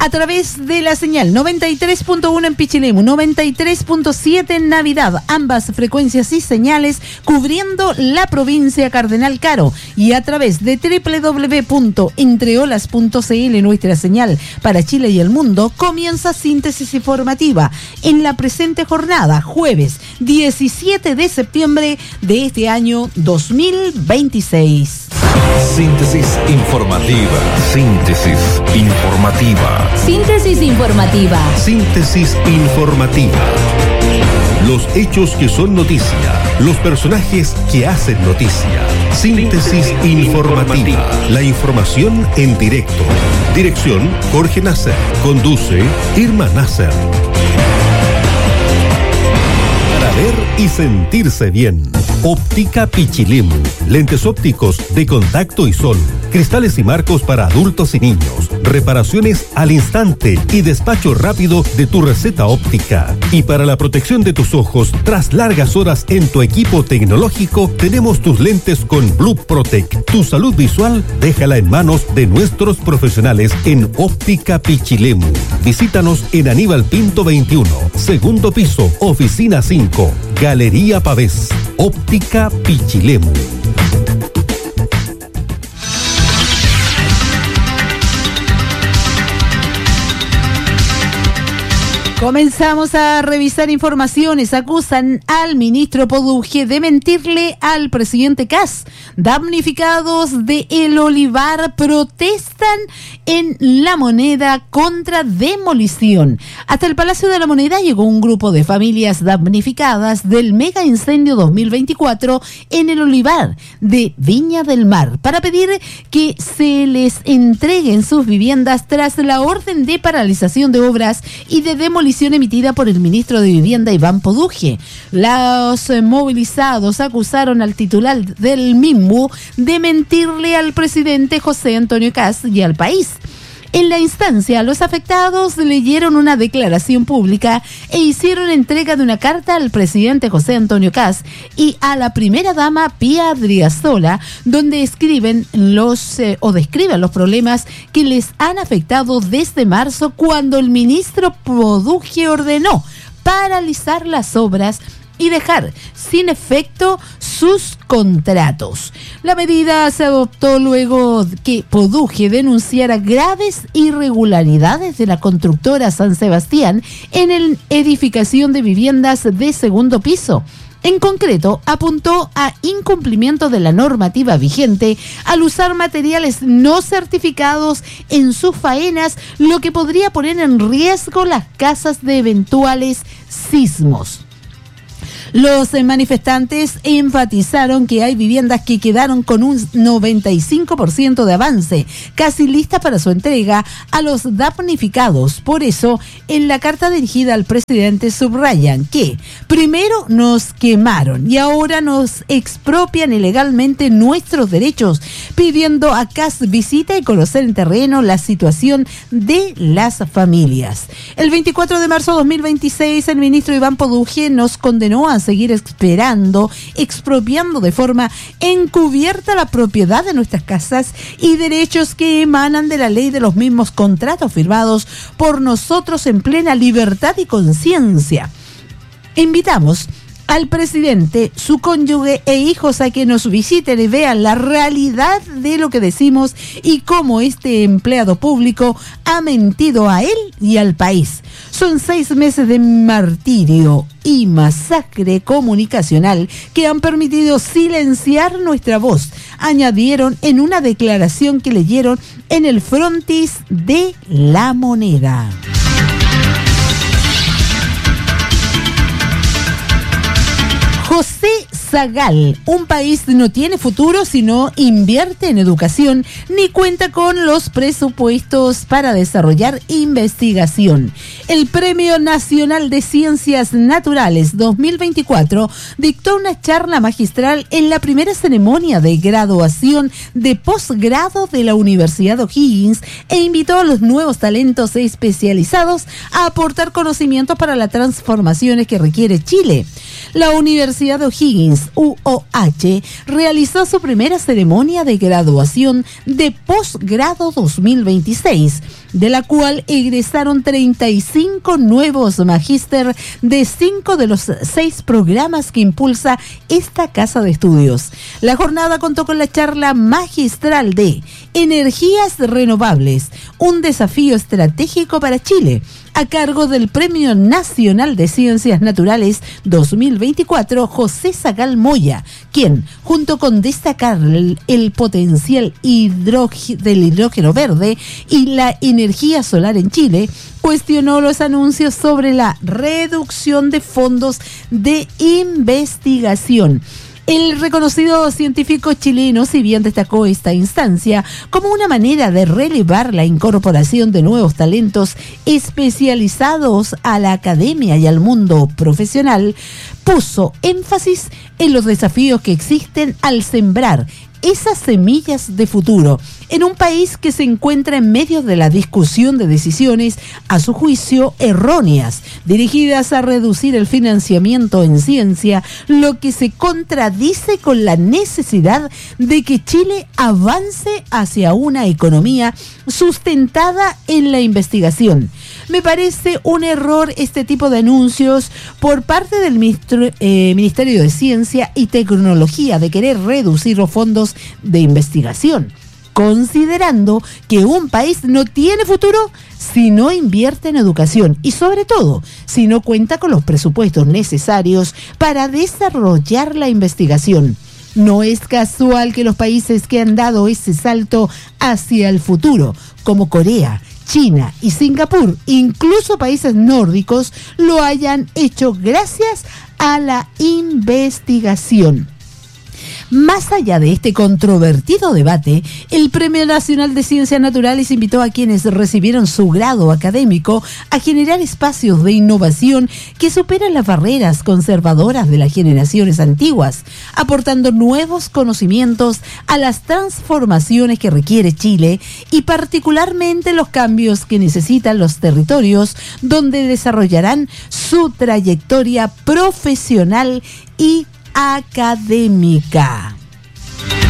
a través de la señal 93.1 en Pichilemu, 93.7 en Navidad, ambas frecuencias y señales cubriendo la provincia Cardenal Caro, y a través de www.entreolas.cl, nuestra señal para Chile y el mundo. Comienza Síntesis Informativa en la presente jornada, jueves 17 de septiembre de este año 2026. Síntesis informativa. Síntesis informativa. Síntesis informativa. Síntesis informativa. Los hechos que son noticia. Los personajes que hacen noticia. Síntesis informativa. La información en directo. Dirección: Jorge Nasser. Conduce: Irma Nasser. Para ver y sentirse bien. Óptica Pichilemu. Lentes ópticos de contacto y sol. Cristales y marcos para adultos y niños. Reparaciones al instante y despacho rápido de tu receta óptica. Y para la protección de tus ojos tras largas horas en tu equipo tecnológico, tenemos tus lentes con Blue Protect. Tu salud visual, déjala en manos de nuestros profesionales en Óptica Pichilemu. Visítanos en Aníbal Pinto 21, segundo piso, oficina 5, Galería Pavés. Óptica Pichilemu. Comenzamos a revisar informaciones. Acusan al ministro Poduje de mentirle al presidente Kast. Damnificados de El Olivar protestan en La Moneda contra demolición. Hasta el Palacio de la Moneda llegó un grupo de familias damnificadas del mega incendio 2024 en El Olivar de Viña del Mar para pedir que se les entreguen sus viviendas tras la orden de paralización de obras y de demolición emitida por el ministro de Vivienda Iván Poduje. Los movilizados acusaron al titular del MIMBU de mentirle al presidente José Antonio Kast y al país. En la instancia, los afectados leyeron una declaración pública e hicieron entrega de una carta al presidente José Antonio Kast y a la primera dama Pía Adriazola, donde describen los problemas que les han afectado desde marzo, cuando el ministro Poduje ordenó paralizar las obras y dejar sin efecto sus contratos. La medida se adoptó luego que Poduje denunciara graves irregularidades de la constructora San Sebastián en la edificación de viviendas de segundo piso. En concreto, apuntó a incumplimiento de la normativa vigente al usar materiales no certificados en sus faenas, lo que podría poner en riesgo las casas de eventuales sismos. Los manifestantes enfatizaron que hay viviendas que quedaron con un 95% de avance, casi listas para su entrega a los damnificados. Por eso, en la carta dirigida al presidente subrayan que primero nos quemaron y ahora nos expropian ilegalmente nuestros derechos, pidiendo a Kast visita y conocer en terreno la situación de las familias. El 24 de marzo de 2026, el ministro Iván Poduje nos condenó a seguir expropiando de forma encubierta la propiedad de nuestras casas y derechos que emanan de la ley de los mismos contratos firmados por nosotros en plena libertad y conciencia. Invitamos al presidente, su cónyuge e hijos a que nos visiten y vean la realidad de lo que decimos y cómo este empleado público ha mentido a él y al país. Son 6 meses de martirio y masacre comunicacional que han permitido silenciar nuestra voz, añadieron en una declaración que leyeron en el frontis de La Moneda. José Zagal, un país no tiene futuro si no invierte en educación ni cuenta con los presupuestos para desarrollar investigación. El Premio Nacional de Ciencias Naturales 2024 dictó una charla magistral en la primera ceremonia de graduación de posgrado de la Universidad O'Higgins e invitó a los nuevos talentos especializados a aportar conocimientos para las transformaciones que requiere Chile. La Universidad de O'Higgins, UOH, realizó su primera ceremonia de graduación de posgrado 2026. de la cual egresaron 35 nuevos magíster de 5 de los 6 programas que impulsa esta casa de estudios. La jornada contó con la charla magistral de Energías Renovables, un desafío estratégico para Chile, a cargo del Premio Nacional de Ciencias Naturales 2024, José Sagal Moya, quien, junto con destacar el potencial del hidrógeno verde y la energía solar en Chile, cuestionó los anuncios sobre la reducción de fondos de investigación. El reconocido científico chileno, si bien destacó esta instancia como una manera de relevar la incorporación de nuevos talentos especializados a la academia y al mundo profesional, puso énfasis en los desafíos que existen al sembrar esas semillas de futuro en un país que se encuentra en medio de la discusión de decisiones, a su juicio, erróneas, dirigidas a reducir el financiamiento en ciencia, lo que se contradice con la necesidad de que Chile avance hacia una economía sustentada en la investigación. Me parece un error este tipo de anuncios por parte del Ministerio de Ciencia y Tecnología de querer reducir los fondos de investigación, considerando que un país no tiene futuro si no invierte en educación y, sobre todo, si no cuenta con los presupuestos necesarios para desarrollar la investigación. No es casual que los países que han dado ese salto hacia el futuro, como Corea, China y Singapur, incluso países nórdicos, lo hayan hecho gracias a la investigación. Más allá de este controvertido debate, el Premio Nacional de Ciencias Naturales invitó a quienes recibieron su grado académico a generar espacios de innovación que superan las barreras conservadoras de las generaciones antiguas, aportando nuevos conocimientos a las transformaciones que requiere Chile y particularmente los cambios que necesitan los territorios donde desarrollarán su trayectoria profesional y académica.